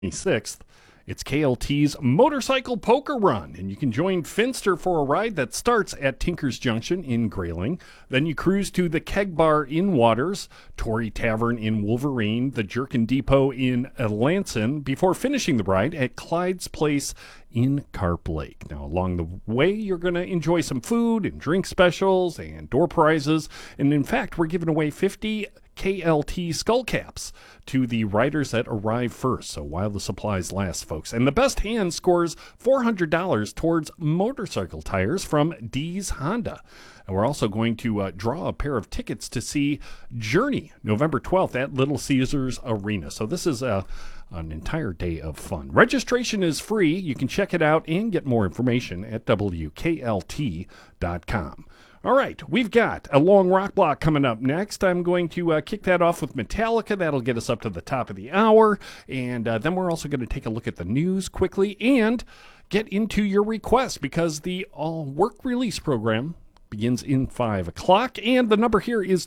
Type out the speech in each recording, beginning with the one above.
26th. It's KLT's Motorcycle Poker Run, and you can join Finster for a ride that starts at Tinker's Junction in Grayling. Then you cruise to the Keg Bar in Waters, Tory Tavern in Wolverine, the Jerkin Depot in Alanson, before finishing the ride at Clyde's Place in Carp Lake. Now, along the way, you're going to enjoy some food and drink specials and door prizes. And in fact, we're giving away 50 KLT skull caps to the riders that arrive first. So while the supplies last, folks. And the best hand scores $400 towards motorcycle tires from D's Honda. And we're also going to draw a pair of tickets to see Journey November 12th at Little Caesars Arena. So this is an entire day of fun. Registration is free. You can check it out and get more information at WKLT.com. All right, we've got a long rock block coming up next. I'm going to kick that off with Metallica. That'll get us up to the top of the hour. And then we're also going to take a look at the news quickly and get into your requests, because the all-work release program begins in 5 o'clock, and the number here is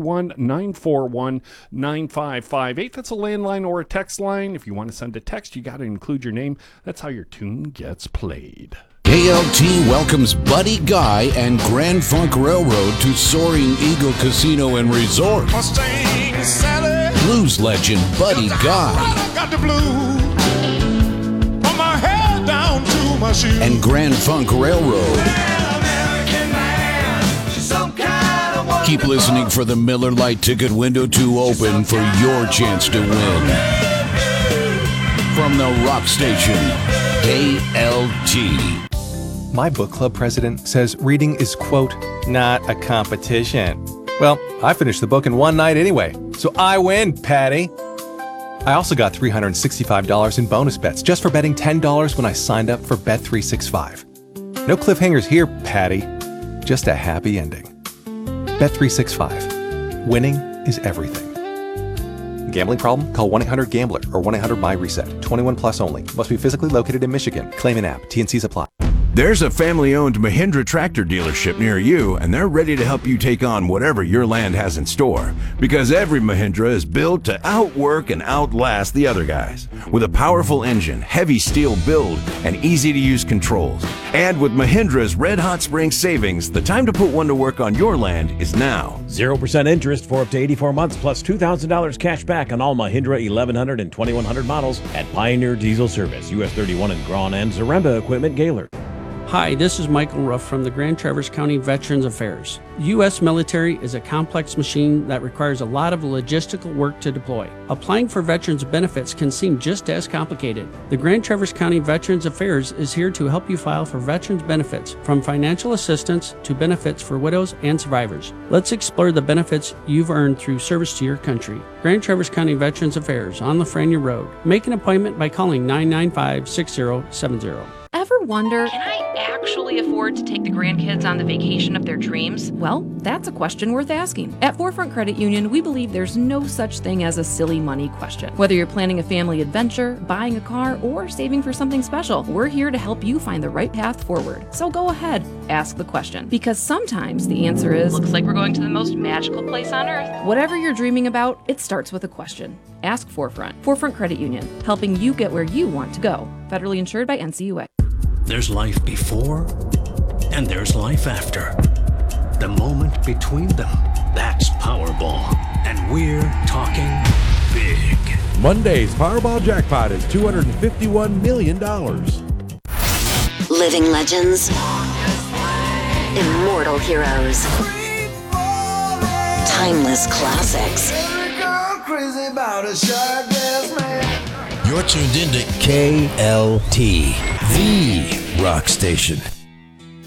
231-941-9558. That's a landline or a text line. If you want to send a text, you got to include your name. That's how your tune gets played. KLT welcomes Buddy Guy and Grand Funk Railroad to Soaring Eagle Casino and Resort. Blues legend Buddy Guy got the blues from my head down to my shoes. And Grand Funk Railroad. Keep listening for the Miller Lite ticket window to open for your chance to win. From the rock station, KLT. My book club president says reading is, quote, not a competition. Well, I finished the book in one night anyway, so I win, Patty. I also got $365 in bonus bets just for betting $10 when I signed up for Bet365. No cliffhangers here, Patty. Just a happy ending. Bet365. Winning is everything. Gambling problem? Call 1-800-GAMBLER or 1-800-MY-RESET. 21 plus only. Must be physically located in Michigan. Claim an app. T&Cs apply. There's a family-owned Mahindra tractor dealership near you, and they're ready to help you take on whatever your land has in store. Because every Mahindra is built to outwork and outlast the other guys. With a powerful engine, heavy steel build, and easy-to-use controls. And with Mahindra's Red Hot Spring savings, the time to put one to work on your land is now. 0% interest for up to 84 months, plus $2,000 cash back on all Mahindra 1100 and 2100 models at Pioneer Diesel Service, US 31 in Grawn, and Zaremba Equipment, Gaylord. Hi, this is Michael Ruff from the Grand Traverse County Veterans Affairs. U.S. military is a complex machine that requires a lot of logistical work to deploy. Applying for veterans benefits can seem just as complicated. The Grand Traverse County Veterans Affairs is here to help you file for veterans benefits, from financial assistance to benefits for widows and survivors. Let's explore the benefits you've earned through service to your country. Grand Traverse County Veterans Affairs on Lafreniere Road. Make an appointment by calling 995-6070. Ever wonder, can I actually afford to take the grandkids on the vacation of their dreams? Well, that's a question worth asking. At Forefront Credit Union, we believe there's no such thing as a silly money question. Whether you're planning a family adventure, buying a car, or saving for something special, we're here to help you find the right path forward. So go ahead, ask the question. Because sometimes the answer is, looks like we're going to the most magical place on earth. Whatever you're dreaming about, it starts with a question. Ask Forefront. Forefront Credit Union, helping you get where you want to go. Federally insured by NCUA. There's life before, and there's life after. The moment between them, that's Powerball. And we're talking big. Monday's Powerball jackpot is $251 million. Living legends. Immortal heroes. Timeless classics. You're tuned into KLT, the rock station.